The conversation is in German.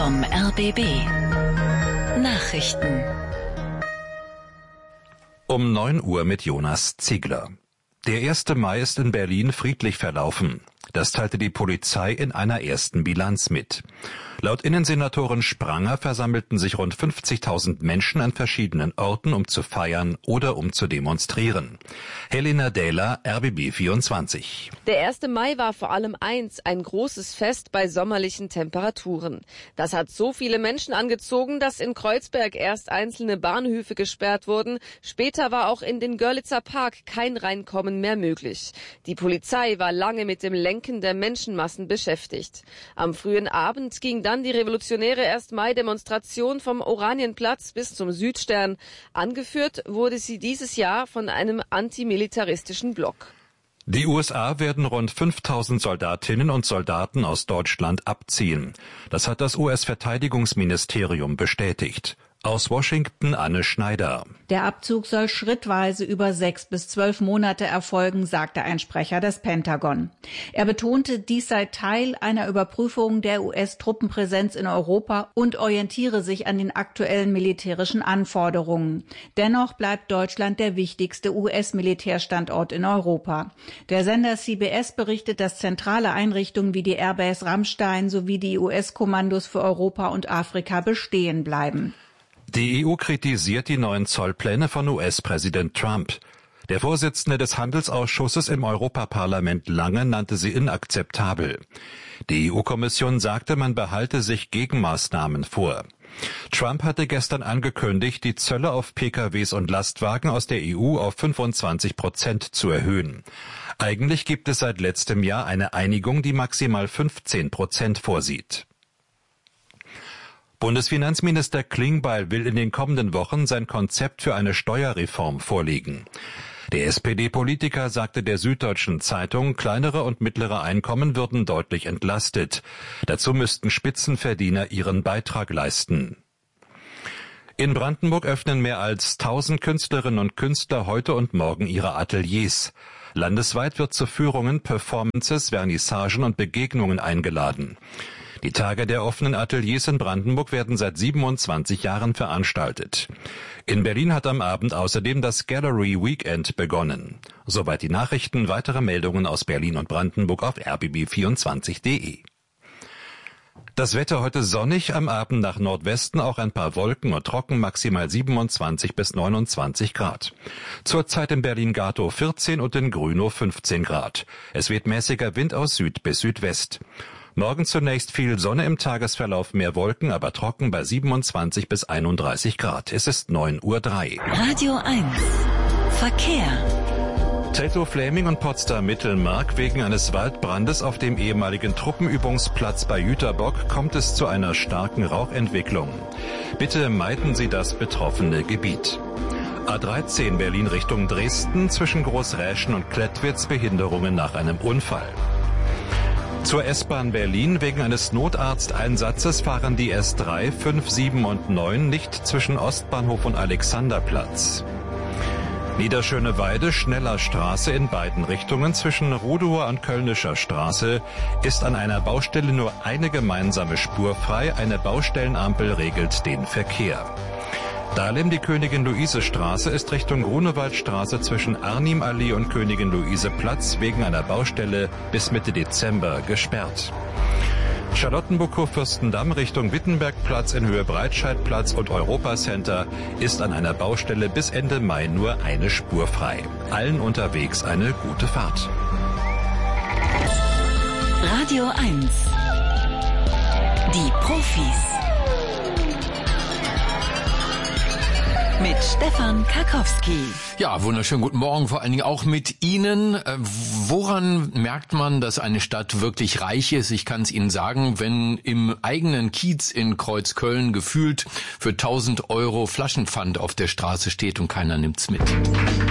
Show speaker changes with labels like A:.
A: vom RBB. Nachrichten.
B: Um 9 Uhr mit Jonas Ziegler. Der 1. Mai ist in Berlin friedlich verlaufen. Das teilte die Polizei in einer ersten Bilanz mit. Laut Innensenatorin Spranger versammelten sich rund 50.000 Menschen an verschiedenen Orten, um zu feiern oder um zu demonstrieren. Helena Dähler, RBB 24.
C: Der 1. Mai war vor allem ein großes Fest bei sommerlichen Temperaturen. Das hat so viele Menschen angezogen, dass in Kreuzberg erst einzelne Bahnhöfe gesperrt wurden. Später war auch in den Görlitzer Park kein Reinkommen mehr möglich. Die Polizei war lange mit dem Lenken der Menschenmassen beschäftigt. Am frühen Abend ging dann die revolutionäre 1. Mai-Demonstration vom Oranienplatz bis zum Südstern. Angeführt wurde sie dieses Jahr von einem antimilitaristischen Block.
B: Die USA werden rund 5.000 Soldatinnen und Soldaten aus Deutschland abziehen. Das hat das US-Verteidigungsministerium bestätigt. Aus Washington Anne Schneider.
D: Der Abzug soll schrittweise über 6 bis 12 Monate erfolgen, sagte ein Sprecher des Pentagon. Er betonte, dies sei Teil einer Überprüfung der US-Truppenpräsenz in Europa und orientiere sich an den aktuellen militärischen Anforderungen. Dennoch bleibt Deutschland der wichtigste US-Militärstandort in Europa. Der Sender CBS berichtet, dass zentrale Einrichtungen wie die Airbase Ramstein sowie die US-Kommandos für Europa und Afrika bestehen bleiben.
B: Die EU kritisiert die neuen Zollpläne von US-Präsident Trump. Der Vorsitzende des Handelsausschusses im Europaparlament Lange nannte sie inakzeptabel. Die EU-Kommission sagte, man behalte sich Gegenmaßnahmen vor. Trump hatte gestern angekündigt, die Zölle auf PKWs und Lastwagen aus der EU auf 25% zu erhöhen. Eigentlich gibt es seit letztem Jahr eine Einigung, die maximal 15% vorsieht. Bundesfinanzminister Klingbeil will in den kommenden Wochen sein Konzept für eine Steuerreform vorlegen. Der SPD-Politiker sagte der Süddeutschen Zeitung, kleinere und mittlere Einkommen würden deutlich entlastet. Dazu müssten Spitzenverdiener ihren Beitrag leisten. In Brandenburg öffnen mehr als 1.000 Künstlerinnen und Künstler heute und morgen ihre Ateliers. Landesweit wird zu Führungen, Performances, Vernissagen und Begegnungen eingeladen. Die Tage der offenen Ateliers in Brandenburg werden seit 27 Jahren veranstaltet. In Berlin hat am Abend außerdem das Gallery Weekend begonnen. Soweit die Nachrichten, weitere Meldungen aus Berlin und Brandenburg auf rbb24.de. Das Wetter heute sonnig, am Abend nach Nordwesten auch ein paar Wolken und trocken, maximal 27 bis 29 Grad. Zurzeit in Berlin-Gatow 14 und in Grünow 15 Grad. Es weht mäßiger Wind aus Süd bis Südwest. Morgen zunächst viel Sonne, im Tagesverlauf mehr Wolken, aber trocken bei 27 bis 31 Grad. Es ist 9:03 Uhr.
A: Radio 1. Verkehr.
B: Treptow-Fläming und Potsdam-Mittelmark. Wegen eines Waldbrandes auf dem ehemaligen Truppenübungsplatz bei Jüterbock kommt es zu einer starken Rauchentwicklung. Bitte meiden Sie das betroffene Gebiet. A13 Berlin Richtung Dresden, zwischen Großräschen und Klettwitz Behinderungen nach einem Unfall. Zur S-Bahn Berlin. Wegen eines Notarzteinsatzes fahren die S3, 5, 7 und 9 nicht zwischen Ostbahnhof und Alexanderplatz. Niederschöneweide, Schneller Straße in beiden Richtungen zwischen Rudower und Kölnischer Straße ist an einer Baustelle nur eine gemeinsame Spur frei. Eine Baustellenampel regelt den Verkehr. Dahlem, die Königin-Luise-Straße ist Richtung Grunewaldstraße zwischen Arnim-Allee und Königin-Luise-Platz wegen einer Baustelle bis Mitte Dezember gesperrt. Charlottenburg-Kurfürstendamm Richtung Wittenbergplatz in Höhe Breitscheidplatz und Europacenter ist an einer Baustelle bis Ende Mai nur eine Spur frei. Allen unterwegs eine gute Fahrt.
A: Radio 1. Die Profis. Mit Stefan Karkowski.
E: Ja, wunderschönen guten Morgen, vor allen Dingen auch mit Ihnen. Woran merkt man, dass eine Stadt wirklich reich ist? Ich kann es Ihnen sagen, wenn im eigenen Kiez in Kreuzköln gefühlt für 1.000 € Flaschenpfand auf der Straße steht und keiner nimmt's mit.